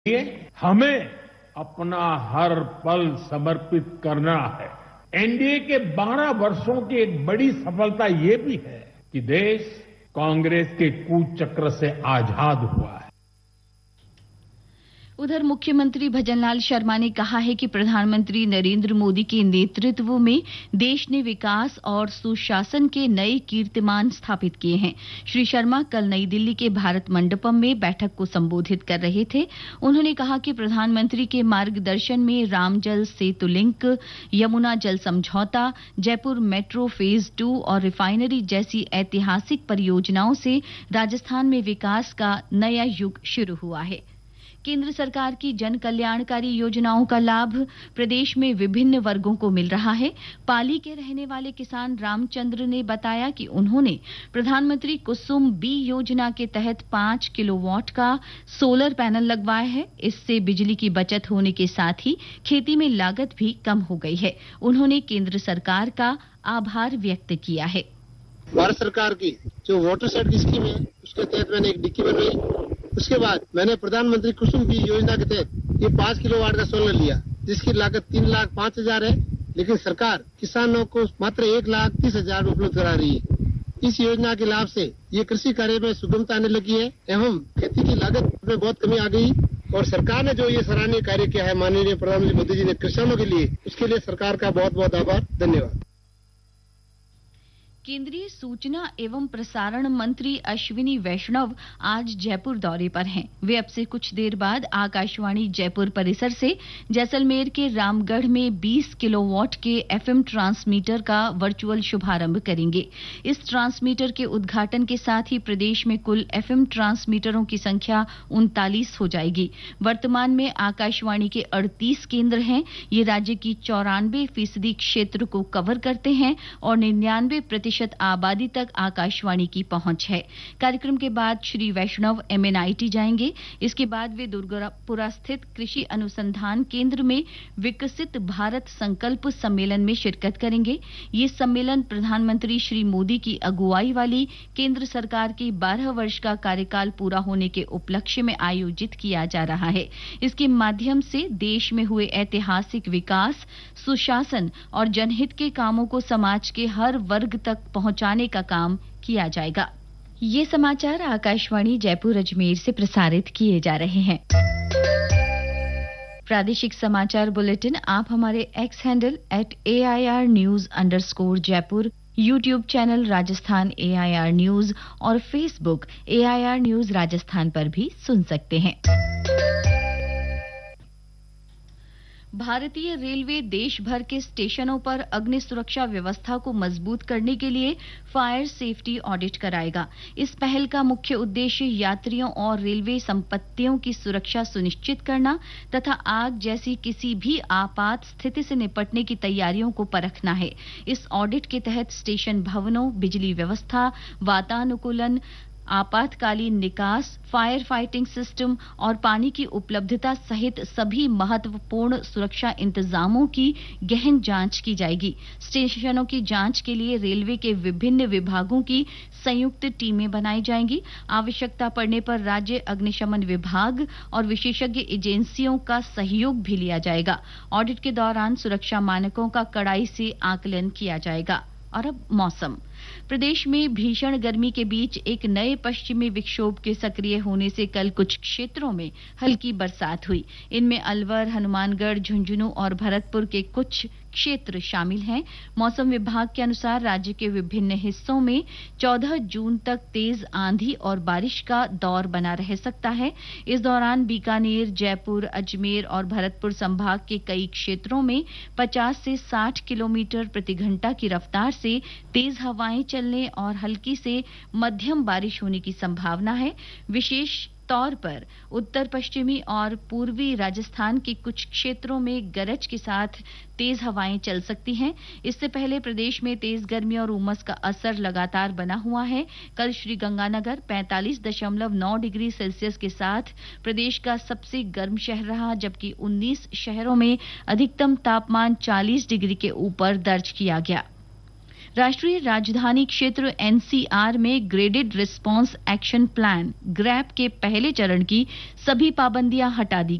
लिए हमें अपना हर पल समर्पित करना है। एनडीए के 12 वर्षों की एक बड़ी सफलता ये भी है कि देश कांग्रेस के कुचक्र से आजाद हुआ है। उधर मुख्यमंत्री भजनलाल शर्मा ने कहा है कि प्रधानमंत्री नरेंद्र मोदी के नेतृत्व में देश ने विकास और सुशासन के नए कीर्तिमान स्थापित किए हैं। श्री शर्मा कल नई दिल्ली के भारत मंडपम में बैठक को संबोधित कर रहे थे। उन्होंने कहा कि प्रधानमंत्री के मार्गदर्शन में रामजल सेतु लिंक, यमुना जल समझौता, जयपुर मेट्रो फेज 2 और रिफाइनरी जैसी ऐतिहासिक परियोजनाओं से राजस्थान में विकास का नया युग शुरू हुआ है। केंद्र सरकार की जन कल्याणकारी योजनाओं का लाभ प्रदेश में विभिन्न वर्गों को मिल रहा है। पाली के रहने वाले किसान रामचंद्र ने बताया कि उन्होंने प्रधानमंत्री कुसुम बी योजना के तहत 5 किलोवाट का सोलर पैनल लगवाया है। इससे बिजली की बचत होने के साथ ही खेती में लागत भी कम हो गई है। उन्होंने केंद्र सरकार का आभार व्यक्त किया है। भारत सरकार की जो वाटर शेड की स्कीम है उसके तहत मैंने एक डिक्की बनवाई। उसके बाद मैंने प्रधानमंत्री कुसुम बी योजना के तहत ये 5 किलोवाट का सोलर लिया, जिसकी लागत 3,05,000 है, लेकिन सरकार किसानों को मात्र 1,30,000 उपलब्ध करा रही है। इस योजना के लाभ से ये कृषि कार्य में सुगमता आने लगी है एवं खेती की लागत में बहुत कमी आ गई और सरकार ने जो ये सराहनीय कार्य किया है माननीय प्रधानमंत्री मोदी जी ने किसानों के लिए, उसके लिए सरकार का बहुत बहुत आभार, धन्यवाद। केंद्रीय सूचना एवं प्रसारण मंत्री अश्विनी वैष्णव आज जयपुर दौरे पर हैं। वे अब से कुछ देर बाद आकाशवाणी जयपुर परिसर से जैसलमेर के रामगढ़ में 20 किलोवाट के एफएम ट्रांसमीटर का वर्चुअल शुभारंभ करेंगे। इस ट्रांसमीटर के उद्घाटन के साथ ही प्रदेश में कुल एफएम ट्रांसमीटरों की संख्या 39 हो जाएगी। वर्तमान में आकाशवाणी के 38 केंद्र हैं। ये राज्य की 94% क्षेत्र को कवर करते हैं और 99% आबादी तक आकाशवाणी की पहुंच है। कार्यक्रम के बाद श्री वैष्णव एमएनआईटी जाएंगे। इसके बाद वे दुर्गापुरा स्थित कृषि अनुसंधान केंद्र में विकसित भारत संकल्प सम्मेलन में शिरकत करेंगे। ये सम्मेलन प्रधानमंत्री श्री मोदी की अगुवाई वाली केंद्र सरकार की 12 वर्ष का कार्यकाल पूरा होने के उपलक्ष्य में आयोजित किया जा रहा है। इसके माध्यम से देश में हुए ऐतिहासिक विकास, सुशासन और जनहित के कामों को समाज के हर वर्ग तक पहुंचाने का काम किया जाएगा। ये समाचार आकाशवाणी जयपुर अजमेर से प्रसारित किए जा रहे हैं। प्रादेशिक समाचार बुलेटिन आप हमारे x handle @AIR_News_जयपुर, YouTube channel Rajasthan AIR news और फेसबुक AIR न्यूज राजस्थान पर भी सुन सकते हैं। भारतीय रेलवे देश भर के स्टेशनों पर अग्नि सुरक्षा व्यवस्था को मजबूत करने के लिए फायर सेफ्टी ऑडिट कराएगा। इस पहल का मुख्य उद्देश्य यात्रियों और रेलवे संपत्तियों की सुरक्षा सुनिश्चित करना तथा आग जैसी किसी भी आपात स्थिति से निपटने की तैयारियों को परखना है। इस ऑडिट के तहत स्टेशन भवनों, बिजली व्यवस्था, वातानुकूलन, आपातकालीन निकास, फायर फाइटिंग सिस्टम और पानी की उपलब्धता सहित सभी महत्वपूर्ण सुरक्षा इंतजामों की गहन जांच की जाएगी। स्टेशनों की जांच के लिए रेलवे के विभिन्न विभागों की संयुक्त टीमें बनाई जाएंगी। आवश्यकता पड़ने पर राज्य अग्निशमन विभाग और विशेषज्ञ एजेंसियों का सहयोग भी लिया जाएगा। ऑडिट के दौरान सुरक्षा मानकों का कड़ाई से आकलन किया जाएगा। और अब मौसम। प्रदेश में भीषण गर्मी के बीच एक नए पश्चिमी विक्षोभ के सक्रिय होने से कल कुछ क्षेत्रों में हल्की बरसात हुई। इनमें अलवर, हनुमानगढ़, झुंझुनू और भरतपुर के कुछ क्षेत्र शामिल हैं। मौसम विभाग के अनुसार राज्य के विभिन्न हिस्सों में 14 जून तक तेज आंधी और बारिश का दौर बना रह सकता है। इस दौरान बीकानेर, जयपुर, अजमेर और भरतपुर संभाग के कई क्षेत्रों में 50 से 60 किलोमीटर प्रति घंटा की रफ्तार से तेज हवाएं चलने और हल्की से मध्यम बारिश होने की संभावना है। विशेष तौर पर उत्तर पश्चिमी और पूर्वी राजस्थान के कुछ क्षेत्रों में गरज के साथ तेज हवाएं चल सकती हैं। इससे पहले प्रदेश में तेज गर्मी और उमस का असर लगातार बना हुआ है। कल श्रीगंगानगर 45.9 डिग्री सेल्सियस के साथ प्रदेश का सबसे गर्म शहर रहा, जबकि 19 शहरों में अधिकतम तापमान 40 डिग्री के ऊपर दर्ज किया गया। राष्ट्रीय राजधानी क्षेत्र एनसीआर में graded response action plan grab के पहले चरण की सभी पाबंदियां हटा दी